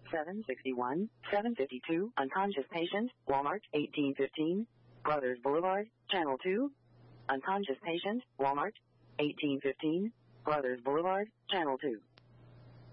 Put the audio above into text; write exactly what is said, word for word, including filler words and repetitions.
seven sixty-one, seven fifty-two, unconscious patient, Walmart, eighteen fifteen, Brothers Boulevard, Channel two, unconscious patient, Walmart, eighteen fifteen, Brothers Boulevard, Channel two.